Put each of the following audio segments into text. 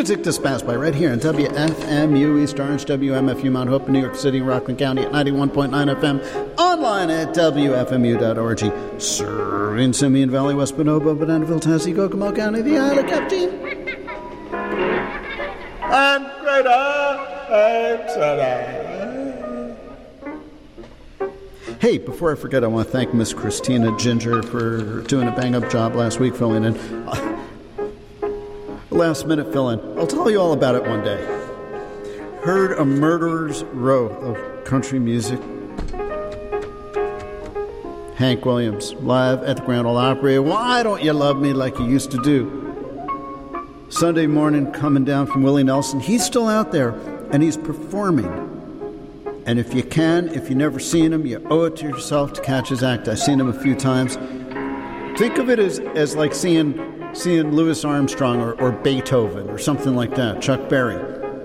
Music Dispatch by right here on WFMU East Orange, WMFU Mount Hope in New York City, Rockland County at 91.9 FM, online at WFMU.org, serving Simeon Valley, West Bonobo, Bananaville, Tennessee, Kokomo County, the Isle of Captain, and Greater. Hey, before I forget, I want to thank Miss Christina Ginger for doing a bang-up job last week filling in. Last-minute fill-in. I'll tell you all about it one day. Heard a murderer's row of country music. Hank Williams, live at the Grand Ole Opry. Why don't you love me like you used to do? Sunday morning, coming down from Willie Nelson. He's still out there, and he's performing. And if you can, if you've never seen him, you owe it to yourself to catch his act. I've seen him a few times. Think of it as like seeing Louis Armstrong or Beethoven or something like that, Chuck Berry.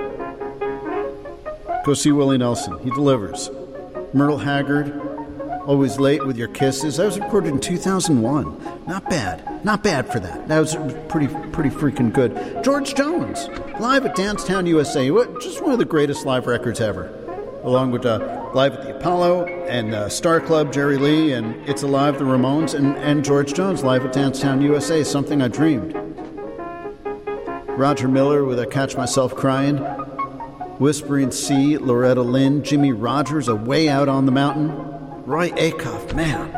Go see Willie Nelson. He delivers. Myrtle Haggard, Always Late with Your Kisses. That was recorded in 2001. Not bad. Not bad for that. That was pretty freaking good. George Jones, live at Dancetown, USA. Just one of the greatest live records ever. Along with Live at the Apollo and Star Club, Jerry Lee, and It's Alive, the Ramones, and George Jones live at Dancetown, USA, Something I Dreamed. Roger Miller with I Catch Myself Crying. Whispering Sea, Loretta Lynn. Jimmy Rogers, Away Out on the Mountain. Roy Acuff, man.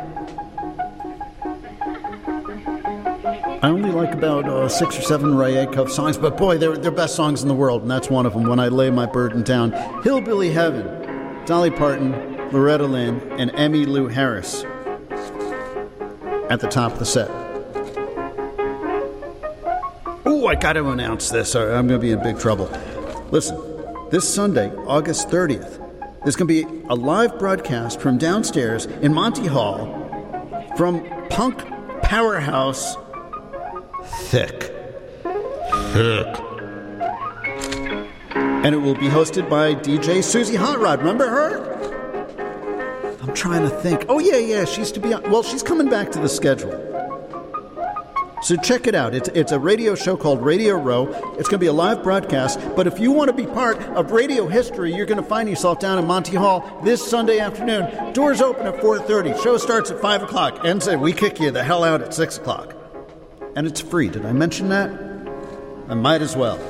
I only like about 6 or 7 Roy Acuff songs, but boy, they're best songs in the world, and that's one of them, When I Lay My Burden Down. Hillbilly Heaven, Dolly Parton, Loretta Lynn, and Emmylou Harris at the top of the set. Oh, I got to announce this, or I'm going to be in big trouble. Listen, this Sunday, August 30th, there's going to be a live broadcast from downstairs in Monty Hall from punk powerhouse Thick. And it will be hosted by DJ Susie Hot Rod. Remember her? I'm trying to think. Oh, yeah. She used to be on. Well, she's coming back to the schedule. So check it out. It's a radio show called Radio Row. It's going to be a live broadcast. But if you want to be part of radio history, you're going to find yourself down in Monty Hall this Sunday afternoon. Doors open at 4:30. Show starts at 5 o'clock. Ends at we kick you the hell out at 6 o'clock. And it's free. Did I mention that? I might as well.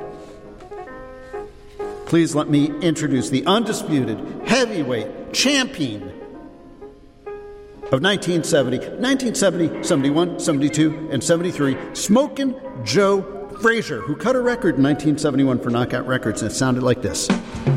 Please let me introduce the undisputed heavyweight champion of 1970, 71, 72, and 73, Smokin' Joe Frazier, who cut a record in 1971 for Knockout Records, and it sounded like this.